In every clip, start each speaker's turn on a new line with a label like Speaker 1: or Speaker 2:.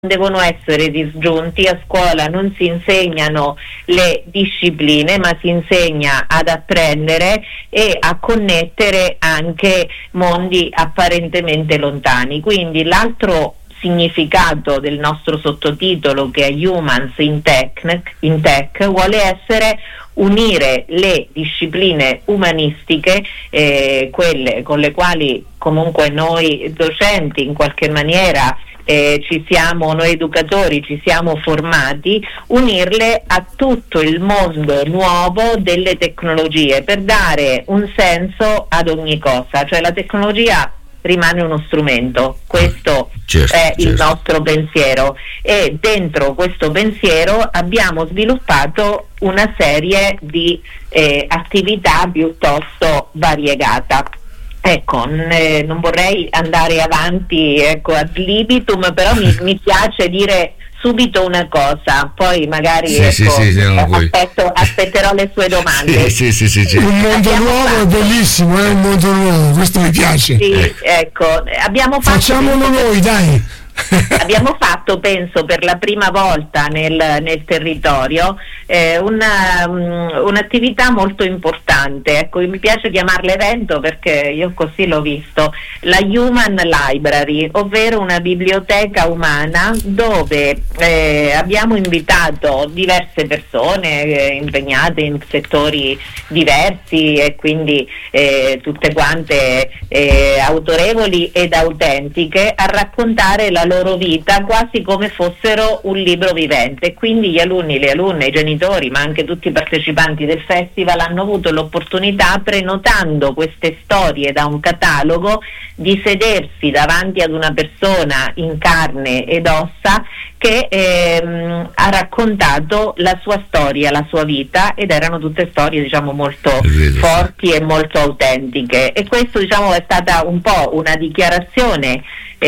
Speaker 1: devono essere disgiunti. A scuola non si insegnano le discipline, ma si insegna ad apprendere e a connettere anche mondi apparentemente lontani. Quindi l'altro significato del nostro sottotitolo, che è Humans in Tech, vuole essere unire le discipline umanistiche, quelle con le quali comunque noi docenti in qualche maniera noi educatori ci siamo formati, unirle a tutto il mondo nuovo delle tecnologie per dare un senso ad ogni cosa. Cioè la tecnologia rimane uno strumento, questo è il nostro pensiero, e dentro questo pensiero abbiamo sviluppato una serie di attività piuttosto variegata. Ecco, non vorrei andare avanti ad libitum, però mi piace dire subito una cosa, poi magari aspetterò le sue domande.
Speaker 2: Sì. Un mondo nuovo è bellissimo, è un mondo nuovo, questo mi piace.
Speaker 1: Sì, ecco,
Speaker 2: facciamolo noi, dai.
Speaker 1: Abbiamo fatto, penso, per la prima volta nel territorio un'attività molto importante. Ecco, mi piace chiamarla evento perché io così l'ho visto, la Human Library, ovvero una biblioteca umana dove abbiamo invitato diverse persone impegnate in settori diversi e quindi tutte quante autorevoli ed autentiche a raccontare la loro vita quasi come fossero un libro vivente. Quindi gli alunni, le alunne, i genitori, ma anche tutti i partecipanti del festival hanno avuto l'opportunità, prenotando queste storie da un catalogo, di sedersi davanti ad una persona in carne ed ossa che ha raccontato la sua storia, la sua vita, ed erano tutte storie molto forti e molto autentiche, e questo è stata un po' una dichiarazione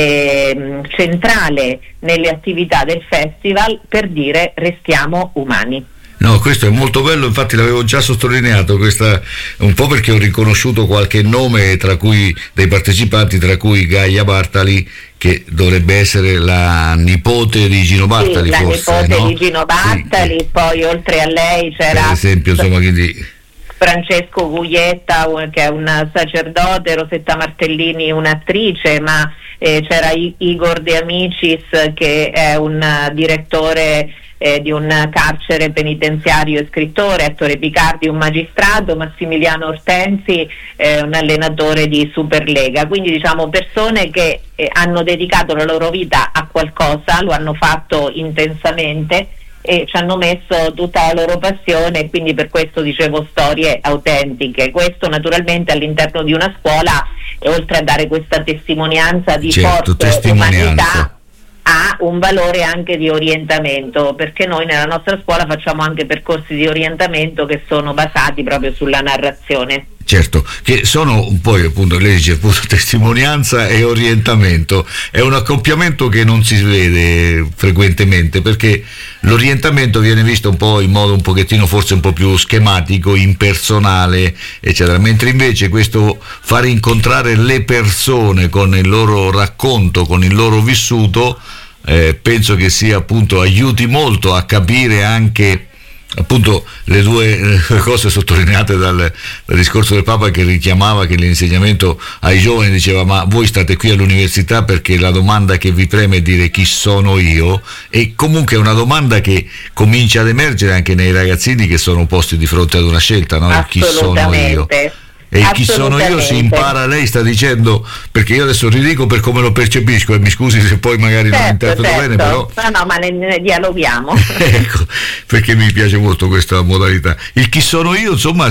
Speaker 1: centrale nelle attività del festival per dire restiamo umani.
Speaker 3: No, questo è molto bello, infatti l'avevo già sottolineato, questa un po' perché ho riconosciuto qualche nome dei partecipanti, tra cui Gaia Bartali, che dovrebbe essere la nipote di Gino Bartali,
Speaker 1: la
Speaker 3: forse,
Speaker 1: nipote di Gino Bartali, sì. Poi oltre a lei c'era,
Speaker 3: per esempio, quindi
Speaker 1: Francesco Guglietta, che è un sacerdote, Rosetta Martellini, un'attrice, ma c'era Igor De Amicis, che è un direttore di un carcere penitenziario e scrittore, Ettore Picardi, un magistrato, Massimiliano Ortensi, un allenatore di Superlega. Quindi persone che hanno dedicato la loro vita a qualcosa, lo hanno fatto intensamente e ci hanno messo tutta la loro passione, e quindi per questo dicevo storie autentiche. Questo naturalmente all'interno di una scuola, e oltre a dare questa testimonianza di forte umanità, ha un valore anche di orientamento, perché noi nella nostra scuola facciamo anche percorsi di orientamento che sono basati proprio sulla narrazione.
Speaker 3: Certo, che sono poi appunto, lei dice appunto testimonianza e orientamento, è un accoppiamento che non si vede frequentemente, perché l'orientamento viene visto un po' in modo un pochettino forse un po' più schematico, impersonale, eccetera, mentre invece questo fare incontrare le persone con il loro racconto, con il loro vissuto, penso che sia appunto aiuti molto a capire anche appunto le due cose sottolineate dal discorso del Papa, che richiamava che l'insegnamento ai giovani diceva: ma voi state qui all'università perché la domanda che vi preme è dire chi sono io, e comunque è una domanda che comincia ad emergere anche nei ragazzini che sono posti di fronte ad una scelta, no? Chi sono io? E chi sono io si impara, lei sta dicendo, perché io adesso ridico per come lo percepisco, e mi scusi se poi magari non interpreto bene, però
Speaker 1: no, ma ne dialoghiamo.
Speaker 3: Ecco, perché mi piace molto questa modalità. Il chi sono io, insomma,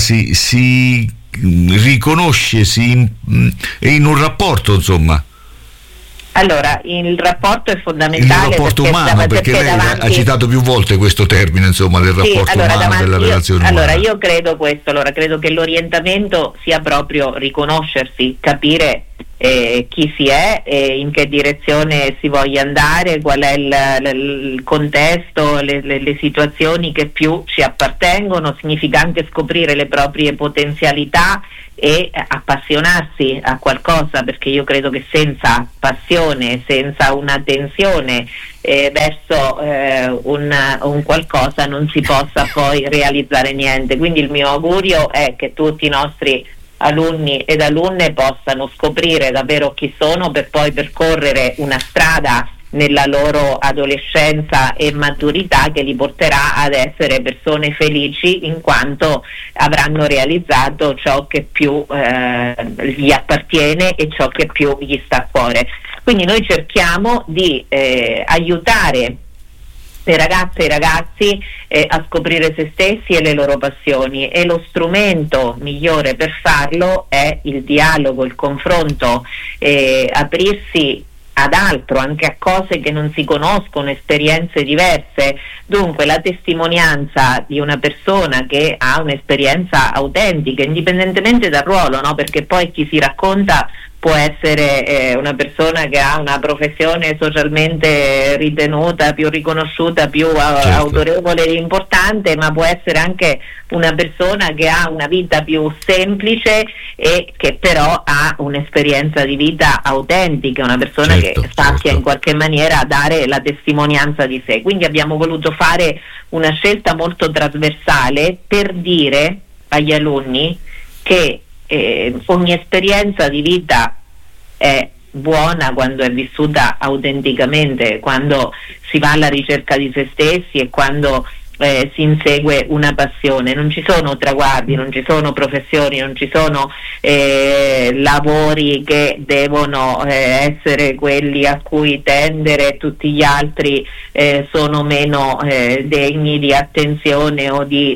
Speaker 3: si riconosce in un rapporto, insomma.
Speaker 1: Allora, il rapporto è fondamentale.
Speaker 3: Il rapporto umano, perché lei ha citato più volte questo termine, insomma, del rapporto umano, della relazione umana.
Speaker 1: Allora, io credo questo, credo che l'orientamento sia proprio riconoscersi, capire chi si è, in che direzione si voglia andare, qual è il contesto, le situazioni che più ci appartengono. Significa anche scoprire le proprie potenzialità e appassionarsi a qualcosa, perché io credo che senza passione, senza una tensione verso un qualcosa non si possa poi realizzare niente. Quindi il mio augurio è che tutti i nostri alunni ed alunne possano scoprire davvero chi sono, per poi percorrere una strada nella loro adolescenza e maturità che li porterà ad essere persone felici, in quanto avranno realizzato ciò che più gli appartiene e ciò che più gli sta a cuore. Quindi noi cerchiamo di aiutare le ragazze e i ragazzi a scoprire se stessi e le loro passioni, e lo strumento migliore per farlo è il dialogo, il confronto, aprirsi ad altro, anche a cose che non si conoscono, esperienze diverse. Dunque la testimonianza di una persona che ha un'esperienza autentica, indipendentemente dal ruolo, no? Perché poi chi si racconta può essere una persona che ha una professione socialmente ritenuta più riconosciuta, più autorevole e importante, ma può essere anche una persona che ha una vita più semplice e che però ha un'esperienza di vita autentica, una persona che sappia in qualche maniera dare la testimonianza di sé. Quindi abbiamo voluto fare una scelta molto trasversale per dire agli alunni che ogni esperienza di vita è buona quando è vissuta autenticamente, quando si va alla ricerca di se stessi e quando si insegue una passione. Non ci sono traguardi, non ci sono professioni, non ci sono lavori che devono essere quelli a cui tendere, tutti gli altri sono meno degni di attenzione o di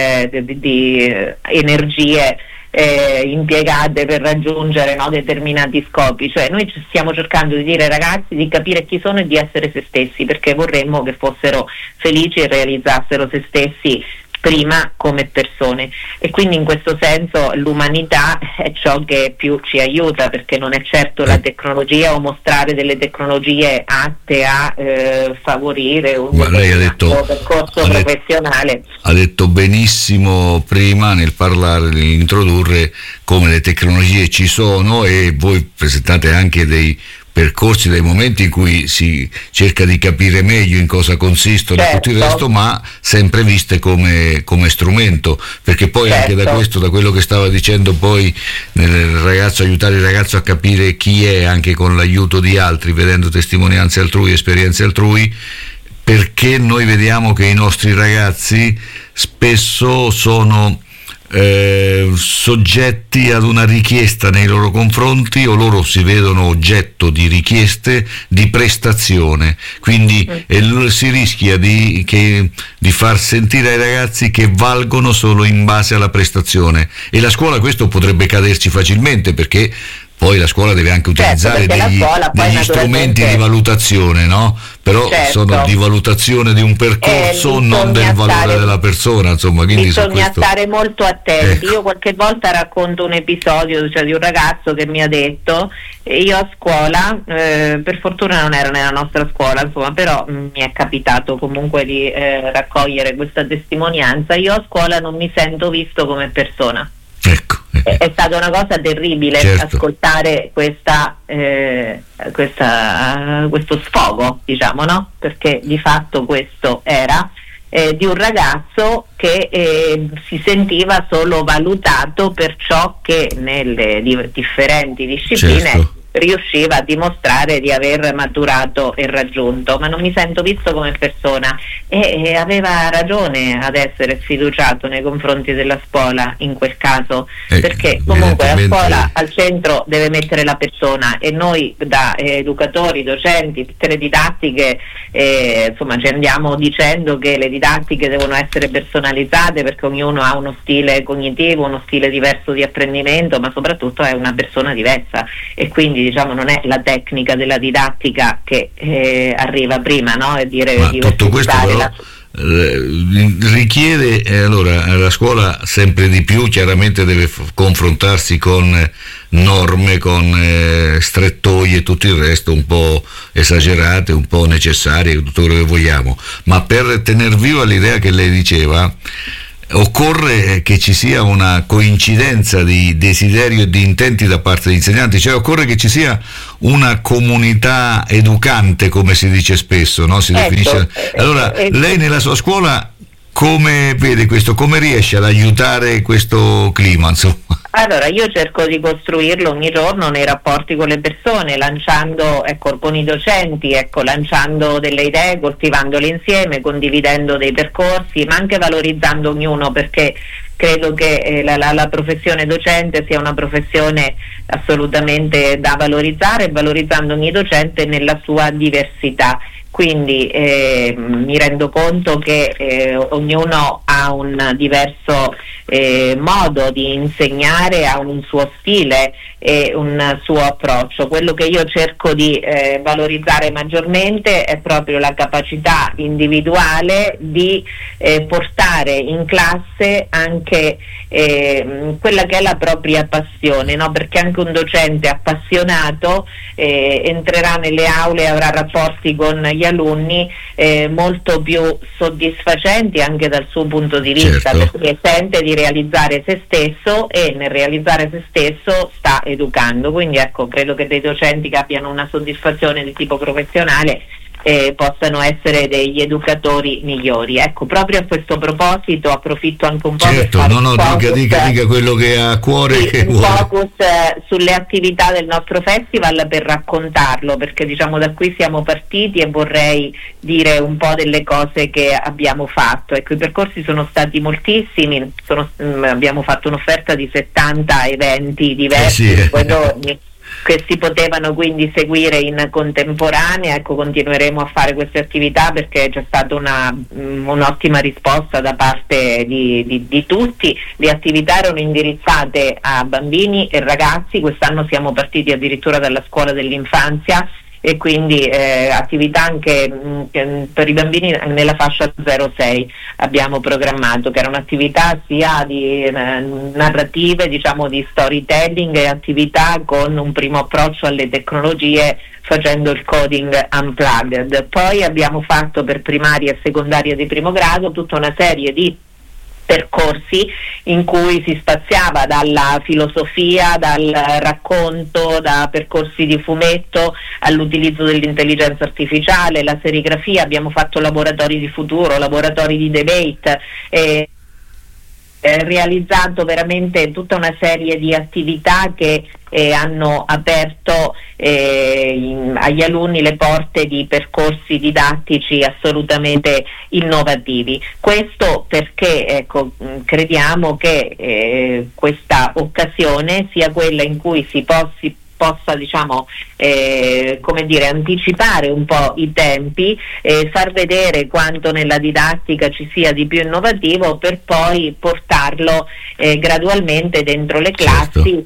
Speaker 1: energie impiegate per raggiungere, no, determinati scopi. Cioè noi stiamo cercando di dire ai ragazzi di capire chi sono e di essere se stessi, perché vorremmo che fossero felici e realizzassero se stessi prima come persone, e quindi in questo senso l'umanità è ciò che più ci aiuta, perché non è certo la tecnologia o mostrare delle tecnologie atte a favorire un percorso professionale.
Speaker 3: Ha detto benissimo prima nel parlare, nell'introdurre come le tecnologie ci sono, e voi presentate anche dei percorsi, dei momenti in cui si cerca di capire meglio in cosa consistono e tutto il resto, ma sempre viste come strumento, perché poi anche da questo, da quello che stava dicendo poi nel ragazzo, aiutare il ragazzo a capire chi è anche con l'aiuto di altri, vedendo testimonianze altrui, esperienze altrui, perché noi vediamo che i nostri ragazzi spesso sono soggetti ad una richiesta nei loro confronti, o loro si vedono oggetto di richieste di prestazione, quindi si rischia di far sentire ai ragazzi che valgono solo in base alla prestazione, e la scuola questo potrebbe caderci facilmente, perché poi la scuola deve anche utilizzare degli strumenti di valutazione, no? Però sono di valutazione di un percorso, non del valore della persona, insomma. Quindi
Speaker 1: bisogna stare molto attenti. Io qualche volta racconto un episodio, cioè, di un ragazzo che mi ha detto: io a scuola, per fortuna non ero nella nostra scuola, insomma, però mi è capitato comunque di raccogliere questa testimonianza, io a scuola non mi sento visto come persona. È stata una cosa terribile ascoltare questo sfogo, diciamo, no? Perché di fatto questo era di un ragazzo che si sentiva solo valutato per ciò che nelle differenti discipline riusciva a dimostrare di aver maturato e raggiunto, ma non mi sento visto come persona, e aveva ragione ad essere sfiduciato nei confronti della scuola in quel caso, perché comunque la scuola al centro deve mettere la persona, e noi da educatori, docenti, tutte le didattiche insomma ci andiamo dicendo che le didattiche devono essere personalizzate, perché ognuno ha uno stile cognitivo, uno stile diverso di apprendimento, ma soprattutto è una persona diversa, e quindi diciamo non è la tecnica della didattica che arriva prima, no? E dire
Speaker 3: tutto questo però richiede, allora la scuola sempre di più chiaramente deve confrontarsi con norme, con strettoie e tutto il resto, un po' esagerate, un po' necessarie, tutto quello che vogliamo, ma per tener viva l'idea che lei diceva, occorre che ci sia una coincidenza di desiderio e di intenti da parte degli insegnanti, cioè occorre che ci sia una comunità educante, come si dice spesso, no? Si definisce. Allora, lei nella sua scuola come vede questo? Come riesce ad aiutare questo clima, insomma?
Speaker 1: Allora, io cerco di costruirlo ogni giorno nei rapporti con le persone, lanciando, con i docenti, lanciando delle idee, coltivandole insieme, condividendo dei percorsi, ma anche valorizzando ognuno, perché credo che la professione docente sia una professione assolutamente da valorizzare, valorizzando ogni docente nella sua diversità. Quindi mi rendo conto che ognuno ha un diverso modo di insegnare, ha un suo stile e un suo approccio. Quello che io cerco di valorizzare maggiormente è proprio la capacità individuale di portare in classe anche quella che è la propria passione, no? Perché anche un docente appassionato entrerà nelle aule e avrà rapporti con gli alunni molto più soddisfacenti anche dal suo punto di vista,
Speaker 3: certo,
Speaker 1: perché sente di realizzare se stesso e nel realizzare se stesso sta educando. Quindi credo che dei docenti che abbiano una soddisfazione di tipo professionale possano essere degli educatori migliori. Proprio a questo proposito approfitto anche un po'
Speaker 3: certo,
Speaker 1: per fare
Speaker 3: dica quello che ha a cuore,
Speaker 1: sì,
Speaker 3: che
Speaker 1: un
Speaker 3: vuole.
Speaker 1: focus sulle attività del nostro festival, per raccontarlo, perché da qui siamo partiti e vorrei dire un po' delle cose che abbiamo fatto. I percorsi sono stati moltissimi, abbiamo fatto un'offerta di 70 eventi diversi, che si potevano quindi seguire in contemporanea. Continueremo a fare queste attività perché c'è stata un'ottima risposta da parte di tutti. Le attività erano indirizzate a bambini e ragazzi, quest'anno siamo partiti addirittura dalla scuola dell'infanzia, e quindi attività anche per i bambini nella fascia 0-6 abbiamo programmato, che era un'attività sia di narrative, di storytelling, e attività con un primo approccio alle tecnologie facendo il coding unplugged. Poi abbiamo fatto per primaria e secondaria di primo grado tutta una serie di percorsi in cui si spaziava dalla filosofia, dal racconto, da percorsi di fumetto all'utilizzo dell'intelligenza artificiale, la serigrafia. Abbiamo fatto laboratori di futuro, laboratori di debate, realizzato veramente tutta una serie di attività che hanno aperto agli alunni le porte di percorsi didattici assolutamente innovativi. Questo perché crediamo che questa occasione sia quella in cui si possa anticipare un po' i tempi, far vedere quanto nella didattica ci sia di più innovativo, per poi portarlo gradualmente dentro le classi.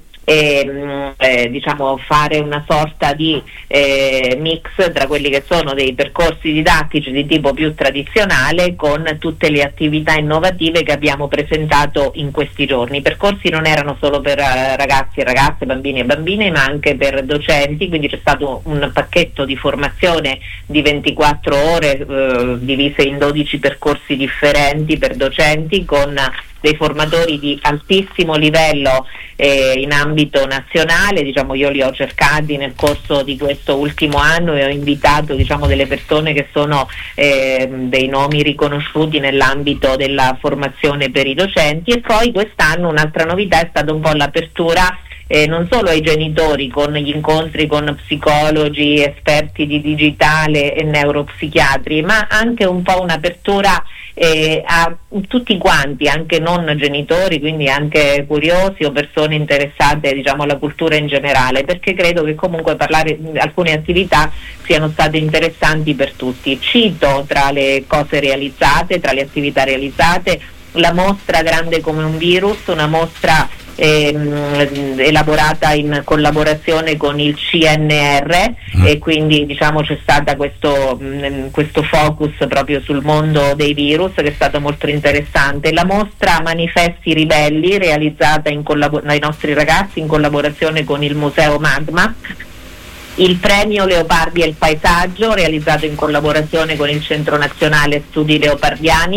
Speaker 1: Fare una sorta di mix tra quelli che sono dei percorsi didattici di tipo più tradizionale con tutte le attività innovative che abbiamo presentato in questi giorni. I percorsi non erano solo per ragazzi e ragazze, bambini e bambine, ma anche per docenti, quindi c'è stato un pacchetto di formazione di 24 ore divise in 12 percorsi differenti per docenti, con dei formatori di altissimo livello in ambito nazionale. Io li ho cercati nel corso di questo ultimo anno e ho invitato delle persone che sono dei nomi riconosciuti nell'ambito della formazione per i docenti. E poi quest'anno un'altra novità è stata un po' l'apertura non solo ai genitori, con gli incontri con psicologi, esperti di digitale e neuropsichiatri, ma anche un po' un'apertura a tutti quanti, anche non genitori, quindi anche curiosi o persone interessate alla cultura in generale, perché credo che comunque parlare di alcune attività siano state interessanti per tutti. Cito tra le cose realizzate, tra le attività realizzate, la mostra Grande come un virus, una mostra elaborata in collaborazione con il CNR, e quindi c'è stata questo focus proprio sul mondo dei virus, che è stato molto interessante. La mostra Manifesti Ribelli, realizzata dai nostri ragazzi in collaborazione con il Museo Magma. Il premio Leopardi e il paesaggio, realizzato in collaborazione con il Centro Nazionale Studi Leopardiani,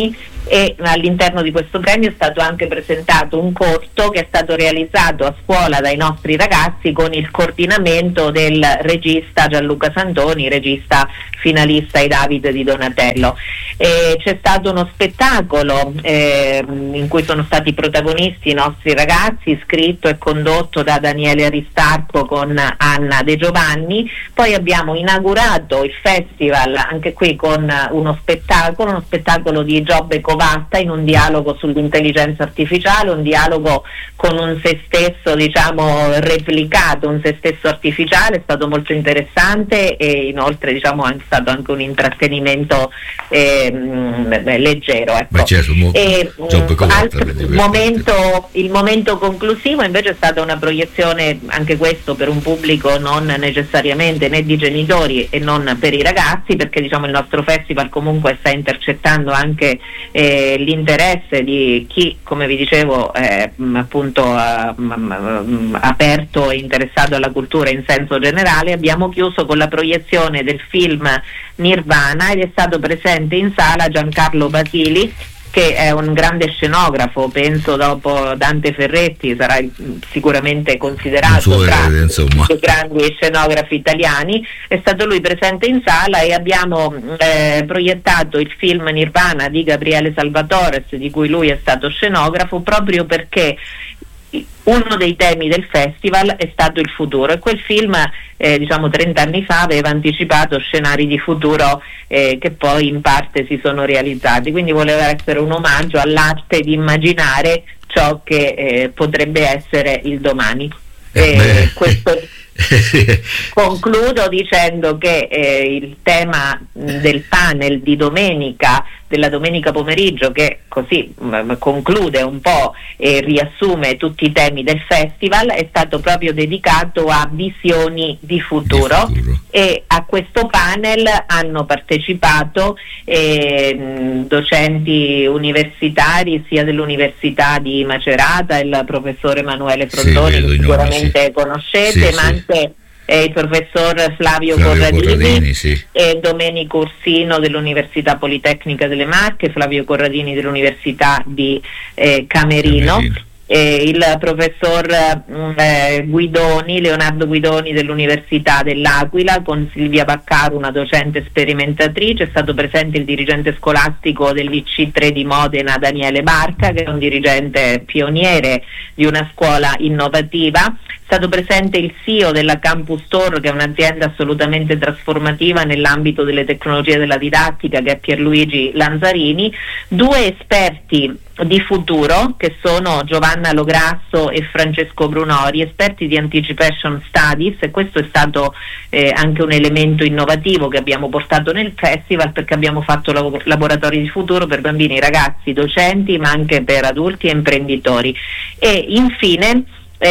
Speaker 1: e all'interno di questo premio è stato anche presentato un corto che è stato realizzato a scuola dai nostri ragazzi con il coordinamento del regista Gianluca Santoni, regista finalista ai David di Donatello. C'è stato uno spettacolo in cui sono stati protagonisti i nostri ragazzi, scritto e condotto da Daniele Aristarco con Anna De Giovanni. Poi abbiamo inaugurato il festival anche qui con uno spettacolo di Giobbe Covatta in un dialogo sull'intelligenza artificiale, un dialogo con un se stesso, diciamo, replicato, un se stesso artificiale. È stato molto interessante e inoltre, diciamo, è stato anche un intrattenimento leggero, ecco.
Speaker 3: Certo,
Speaker 1: il momento conclusivo invece è stata una proiezione, anche questo per un pubblico non necessariamente né di genitori e non per i ragazzi, perché diciamo il nostro festival comunque sta intercettando anche l'interesse di chi, come vi dicevo, appunto aperto e interessato alla cultura in senso generale. Abbiamo chiuso con la proiezione del film Nirvana ed è stato presente in sala Giancarlo Basili, che è un grande scenografo, penso dopo Dante Ferretti sarà sicuramente considerato tra i grandi scenografi italiani. È stato lui presente in sala e abbiamo proiettato il film Nirvana di Gabriele Salvatores, di cui lui è stato scenografo, proprio perché uno dei temi del festival è stato il futuro, e quel film diciamo 30 anni fa aveva anticipato scenari di futuro che poi in parte si sono realizzati, quindi voleva essere un omaggio all'arte di immaginare ciò che potrebbe essere il domani. Questo concludo dicendo che il tema del panel di della domenica pomeriggio, che così conclude un po' e riassume tutti i temi del festival, è stato proprio dedicato a visioni di futuro. E a questo panel hanno partecipato docenti universitari sia dell'Università di Macerata, il professore Emanuele Frontoni, che sicuramente conoscete, ma anche il professor Flavio Corradini e Domenico Ursino dell'Università Politecnica delle Marche, Flavio Corradini dell'Università di Camerino. Il professor Leonardo Guidoni dell'Università dell'Aquila, con Silvia Baccaro, una docente sperimentatrice. È stato presente il dirigente scolastico dell'IC3 di Modena, Daniele Barca, che è un dirigente pioniere di una scuola innovativa. È stato presente il CEO della Campus Store, che è un'azienda assolutamente trasformativa nell'ambito delle tecnologie della didattica, che è Pierluigi Lanzarini. Due esperti di futuro, che sono Giovanna Lograsso e Francesco Brunori, esperti di Anticipation Studies, e questo è stato anche un elemento innovativo che abbiamo portato nel festival, perché abbiamo fatto laboratori di futuro per bambini, ragazzi, docenti, ma anche per adulti e imprenditori. E infine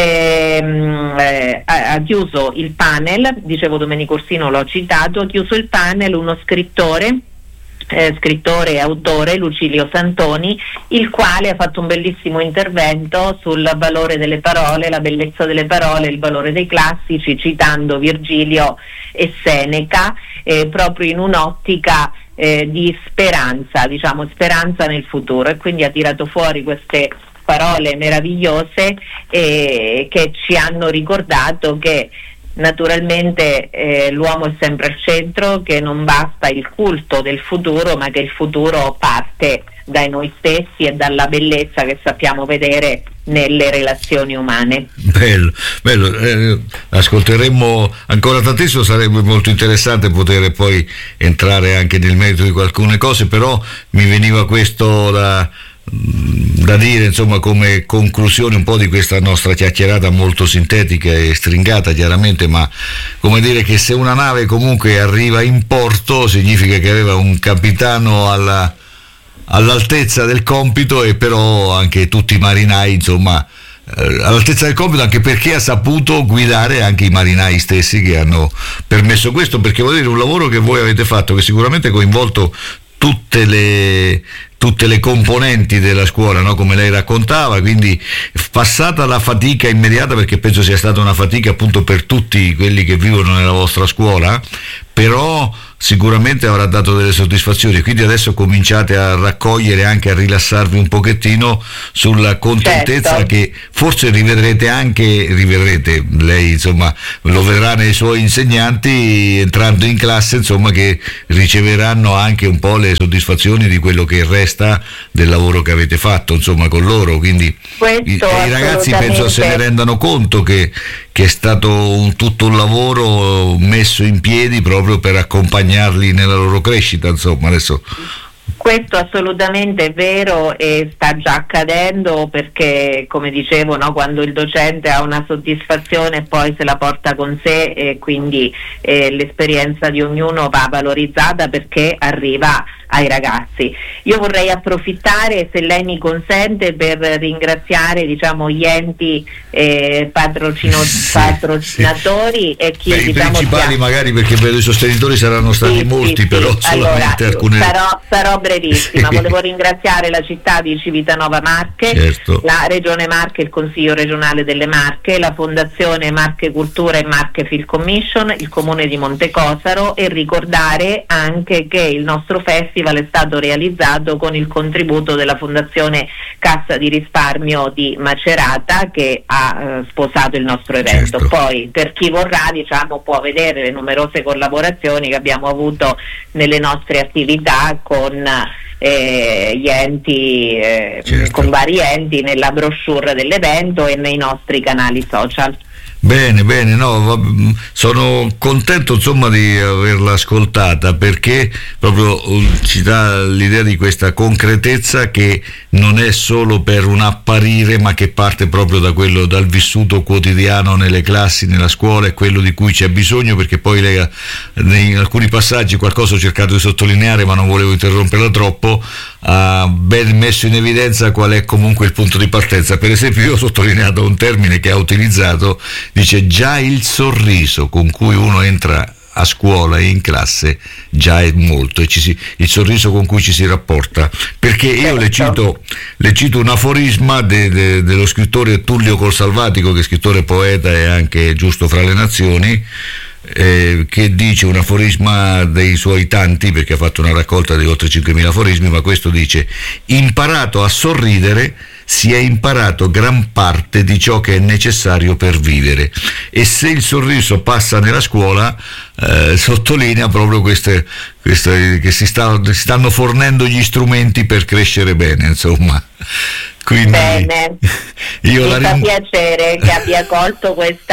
Speaker 1: ha chiuso il panel, dicevo Domenico Ursino, l'ho citato, ha chiuso il panel uno scrittore e autore, Lucilio Santoni, il quale ha fatto un bellissimo intervento sul valore delle parole, la bellezza delle parole, il valore dei classici, citando Virgilio e Seneca, proprio in un'ottica di speranza, diciamo speranza nel futuro, e quindi ha tirato fuori queste parole meravigliose che ci hanno ricordato che naturalmente l'uomo è sempre al centro, che non basta il culto del futuro, ma che il futuro parte da noi stessi e dalla bellezza che sappiamo vedere nelle relazioni umane.
Speaker 3: Bello. Ascolteremmo ancora tantissimo, sarebbe molto interessante poter poi entrare anche nel merito di alcune cose, però mi veniva questo da dire, insomma, come conclusione un po' di questa nostra chiacchierata molto sintetica e stringata, chiaramente, ma come dire che se una nave comunque arriva in porto significa che aveva un capitano all'altezza del compito, e però anche tutti i marinai, insomma, all'altezza del compito, anche perché ha saputo guidare anche i marinai stessi che hanno permesso questo, perché vuol dire un lavoro che voi avete fatto, che sicuramente ha coinvolto tutte le componenti della scuola, no? Come lei raccontava, quindi passata la fatica immediata, perché penso sia stata una fatica appunto per tutti quelli che vivono nella vostra scuola, però sicuramente avrà dato delle soddisfazioni, quindi adesso cominciate a raccogliere, anche a rilassarvi un pochettino sulla contentezza, certo, che forse rivedrete, lei insomma lo vedrà nei suoi insegnanti entrando in classe, insomma, che riceveranno anche un po' le soddisfazioni di quello che resta del lavoro che avete fatto, insomma, con loro, quindi i ragazzi penso se ne rendano conto che è stato tutto un lavoro messo in piedi proprio per accompagnarli nella loro crescita, insomma. Adesso
Speaker 1: questo assolutamente è vero e sta già accadendo, perché come dicevo, no, quando il docente ha una soddisfazione poi se la porta con sé, e quindi l'esperienza di ognuno va valorizzata perché arriva ai ragazzi. Io vorrei approfittare, se lei mi consente, per ringraziare, diciamo, gli enti patrocinatori e chi,
Speaker 3: i principali, magari, perché per i sostenitori saranno stati molti, però solamente alcune.
Speaker 1: Sarò brevissima. Volevo ringraziare la città di Civitanova Marche, certo, la Regione Marche, il Consiglio regionale delle Marche, la Fondazione Marche Cultura e Marche Film Commission, il Comune di Montecosaro, e ricordare anche che il nostro festival è stato realizzato con il contributo della Fondazione Cassa di Risparmio di Macerata, che ha sposato il nostro evento. Certo. Poi per chi vorrà, diciamo, può vedere le numerose collaborazioni che abbiamo avuto nelle nostre attività con gli enti, certo, con vari enti, nella brochure dell'evento e nei nostri canali social.
Speaker 3: Bene, no, sono contento, insomma, di averla ascoltata, perché proprio ci dà l'idea di questa concretezza che non è solo per un apparire, ma che parte proprio dal vissuto quotidiano nelle classi, nella scuola, è quello di cui c'è bisogno, perché poi lei in alcuni passaggi qualcosa ho cercato di sottolineare, ma non volevo interromperla troppo, ha ben messo in evidenza qual è comunque il punto di partenza. Per esempio, io ho sottolineato un termine che ha utilizzato, dice: già il sorriso con cui uno entra a scuola e in classe già è molto, e il sorriso con cui ci si rapporta, perché io le cito un aforisma dello scrittore Tullio Colsalvatico, che è scrittore, poeta e anche giusto fra le nazioni, che dice, un aforisma dei suoi tanti, perché ha fatto una raccolta di oltre 5.000 aforismi, ma questo dice: imparato a sorridere si è imparato gran parte di ciò che è necessario per vivere. E se il sorriso passa nella scuola, sottolinea proprio queste che si stanno fornendo gli strumenti per crescere bene, insomma. Quindi, bene, mi
Speaker 1: fa piacere che abbia colto questo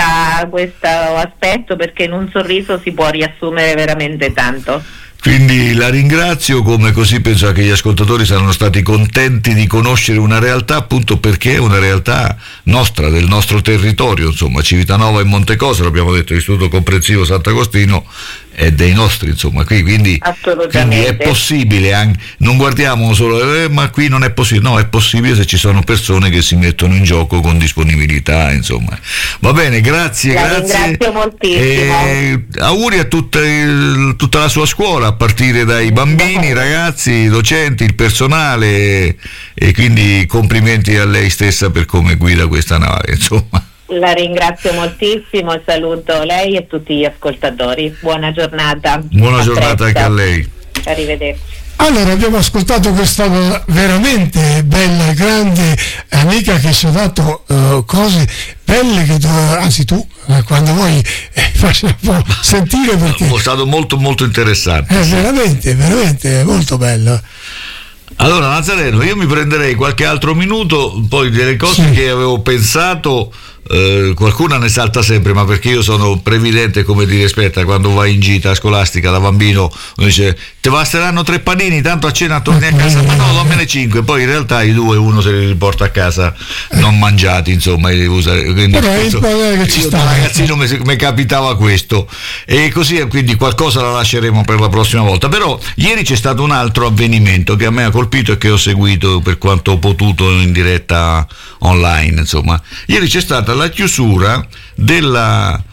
Speaker 1: aspetto, perché in un sorriso si può riassumere veramente tanto.
Speaker 3: Quindi la ringrazio, come così penso che gli ascoltatori saranno stati contenti di conoscere una realtà, appunto perché è una realtà nostra, del nostro territorio, insomma. Civitanova e Montecosaro, abbiamo detto, l'Istituto Comprensivo Sant'Agostino è dei nostri, insomma, qui, quindi è possibile, non guardiamo solo ma qui non è possibile, no, è possibile se ci sono persone che si mettono in gioco con disponibilità, insomma. Va bene, grazie.
Speaker 1: Ringrazio moltissimo.
Speaker 3: Auguri a tutta la sua scuola, a partire dai bambini, i ragazzi, i docenti, il personale, e quindi complimenti a lei stessa per come guida questa nave, insomma.
Speaker 1: La ringrazio moltissimo, saluto lei e tutti gli ascoltatori. Buona giornata.
Speaker 3: Buona giornata anche a lei.
Speaker 1: Arrivederci.
Speaker 2: Allora, abbiamo ascoltato questa veramente bella, grande amica che ci ha dato cose belle che anzi tu, quando vuoi, faccia un po' sentire, perché
Speaker 3: è stato molto molto interessante.
Speaker 2: È veramente molto bello.
Speaker 3: Allora, Nazareno, io mi prenderei qualche altro minuto, poi delle cose che avevo pensato. Qualcuna ne salta sempre, ma perché io sono previdente, come dire, aspetta, quando vai in gita scolastica da bambino uno dice: ti basteranno 3 panini, tanto a cena torni a casa, ma no, dammene 5, poi in realtà i 2 uno se li riporta a casa non mangiati, insomma, li deve usare. Quindi io da ragazzino mi capitava questo, e così, quindi qualcosa la lasceremo per la prossima volta. Però ieri c'è stato un altro avvenimento che a me ha colpito e che ho seguito per quanto ho potuto in diretta online, insomma. Ieri c'è stata la chiusura della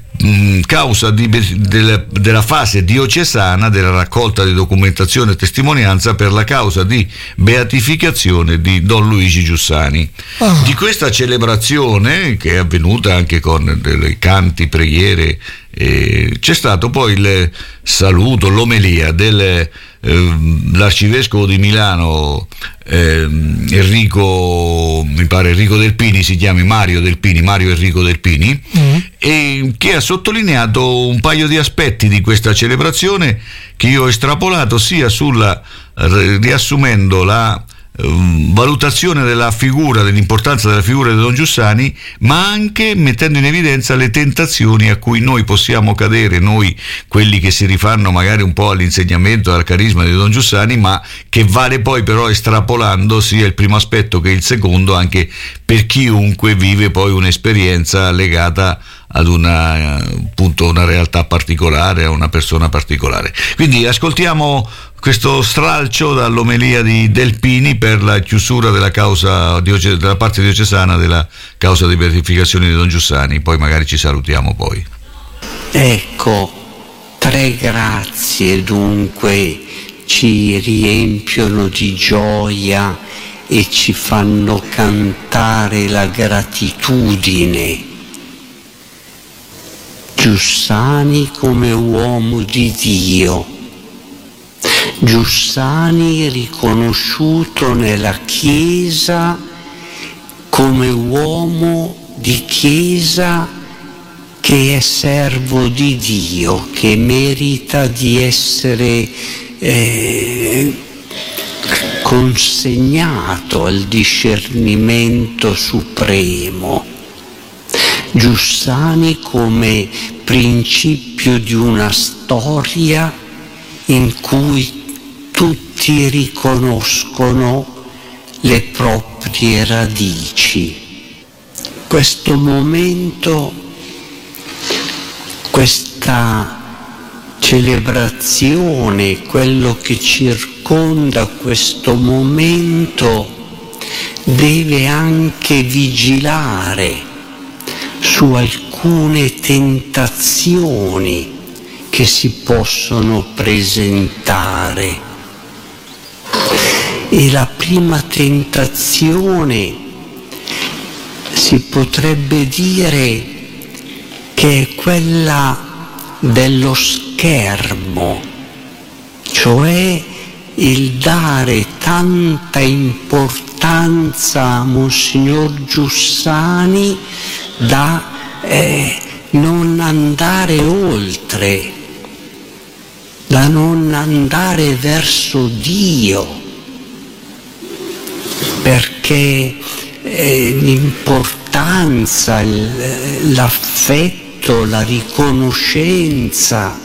Speaker 3: causa della fase diocesana della raccolta di documentazione e testimonianza per la causa di beatificazione di Don Luigi Giussani. Di questa celebrazione, che è avvenuta anche con dei canti, preghiere C'è stato poi il saluto, l'omelia dell'arcivescovo di Milano, Enrico Del Pini, si chiama Mario Enrico Del Pini, e che ha sottolineato un paio di aspetti di questa celebrazione che io ho estrapolato sia riassumendo la valutazione dell'importanza della figura di Don Giussani, ma anche mettendo in evidenza le tentazioni a cui noi possiamo cadere, noi quelli che si rifanno magari un po' all'insegnamento e al carisma di Don Giussani, ma che vale poi però estrapolando sia il primo aspetto che il secondo anche per chiunque vive poi un'esperienza legata ad una realtà particolare, a una persona particolare. Quindi ascoltiamo questo stralcio dall'omelia di Del Pini per la chiusura della causa della parte diocesana della causa di beatificazione di Don Giussani, poi magari ci salutiamo poi.
Speaker 4: Ecco, 3 grazie dunque ci riempiono di gioia e ci fanno cantare la gratitudine. Giussani come uomo di Dio, Giussani riconosciuto nella Chiesa come uomo di Chiesa che è servo di Dio, che merita di essere consegnato al discernimento supremo. Giussani come principio di una storia in cui tutti riconoscono le proprie radici. Questo momento, questa celebrazione, quello che circonda questo momento deve anche vigilare su alcune tentazioni che si possono presentare. E la prima tentazione si potrebbe dire che è quella dello schermo, cioè il dare tanta importanza a Monsignor Giussani da non andare oltre, da non andare verso Dio, perché l'importanza, l'affetto, la riconoscenza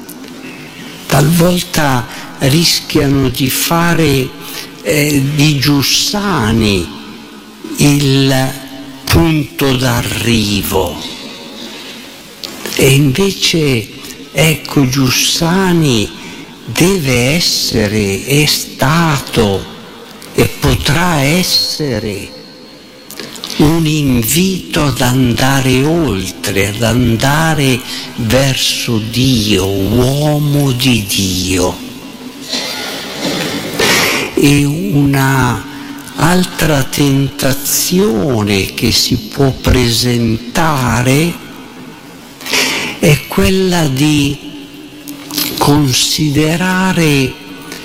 Speaker 4: talvolta rischiano di fare di Giussani il punto d'arrivo, e invece ecco, Giussani deve essere, è stato e potrà essere un invito ad andare oltre, ad andare verso Dio, uomo di Dio. E una altra tentazione che si può presentare è quella di considerare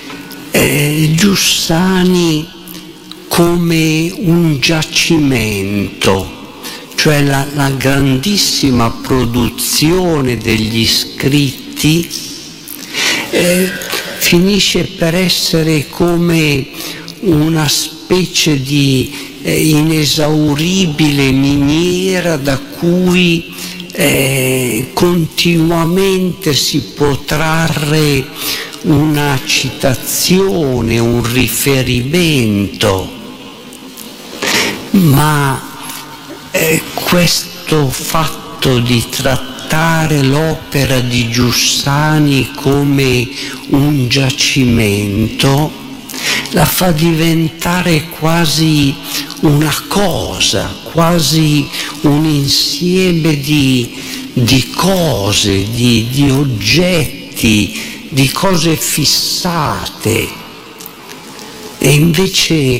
Speaker 4: Giussani come un giacimento, cioè la grandissima produzione degli scritti finisce per essere come una specie di inesauribile miniera da cui continuamente si può trarre una citazione, un riferimento, ma questo fatto di trattare l'opera di Giussani come un giacimento la fa diventare quasi una cosa, quasi un insieme di cose, di oggetti, di cose fissate. E invece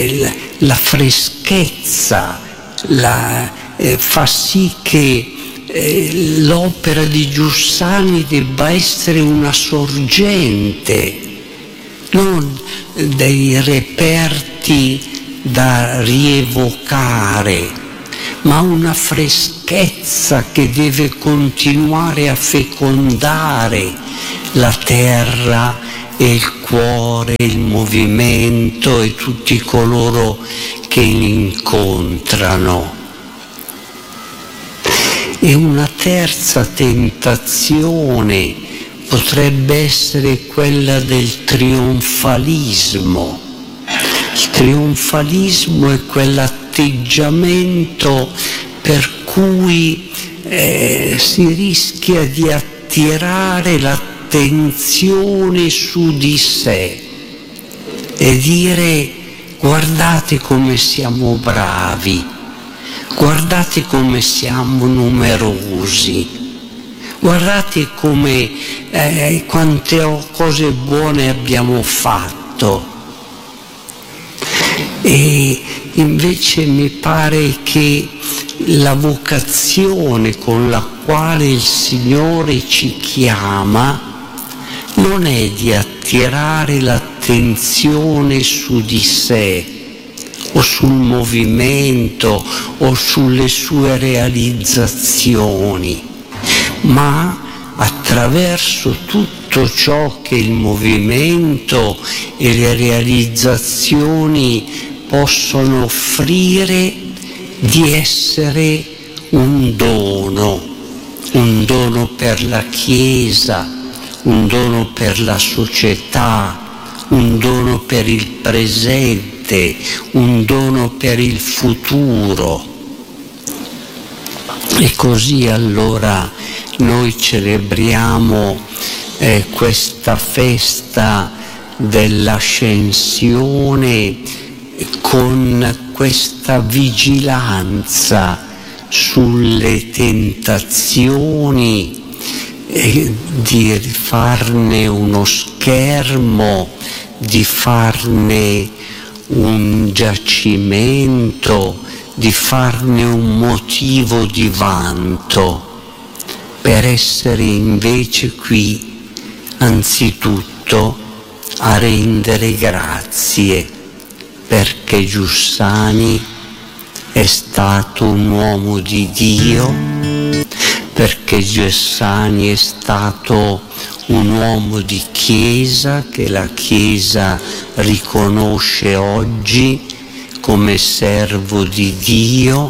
Speaker 4: la freschezza fa sì che l'opera di Giussani debba essere una sorgente, non dei reperti da rievocare, ma una freschezza che deve continuare a fecondare la terra e il cuore, il movimento e tutti coloro che incontrano. E una terza tentazione potrebbe essere quella del trionfalismo. Il trionfalismo è quell'atteggiamento per cui si rischia di attirare l'attenzione su di sé e dire: guardate come siamo bravi, guardate come siamo numerosi, guardate come quante cose buone abbiamo fatto. E invece mi pare che la vocazione con la quale il Signore ci chiama non è di attirare l'attenzione su di sé o sul movimento o sulle sue realizzazioni, ma attraverso tutto ciò che il movimento e le realizzazioni possono offrire, di essere un dono per la Chiesa, un dono per la società, un dono per il presente, un dono per il futuro. E così allora noi celebriamo questa festa dell'Ascensione con questa vigilanza sulle tentazioni, di farne uno schermo, di farne un giacimento, di farne un motivo di vanto, per essere invece qui anzitutto a rendere grazie, perché Giussani è stato un uomo di Dio, perché Giussani è stato un uomo di Chiesa che la Chiesa riconosce oggi come servo di Dio,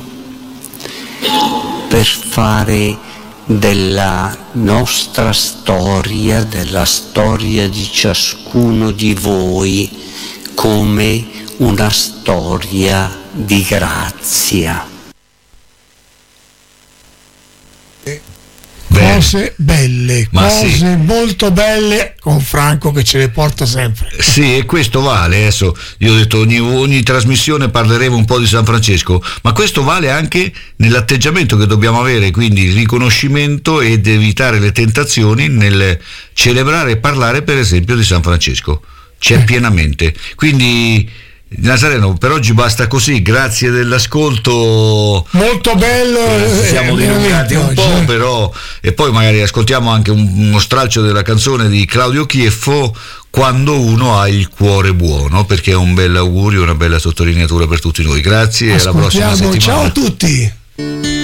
Speaker 4: per fare della nostra storia, della storia di ciascuno di voi, come una storia di grazia.
Speaker 2: Cose belle, cose molto belle, con Franco che ce le porta sempre.
Speaker 3: Sì, e questo vale. Adesso io ho detto ogni trasmissione parleremo un po' di San Francesco, ma questo vale anche nell'atteggiamento che dobbiamo avere, quindi il riconoscimento ed evitare le tentazioni nel celebrare e parlare per esempio di San Francesco. C'è pienamente. Quindi Nazareno, per oggi basta così, grazie dell'ascolto,
Speaker 2: molto bello,
Speaker 3: siamo dilungati un po', però, e poi magari ascoltiamo anche uno stralcio della canzone di Claudio Chieffo, Quando uno ha il cuore buono, perché è un bel augurio, una bella sottolineatura per tutti noi. Grazie e alla prossima settimana.
Speaker 2: Ciao a tutti.